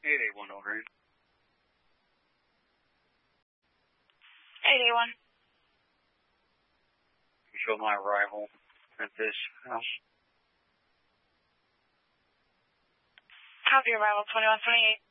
881 over. 881. You show my arrival at this house. Copy arrival 2128.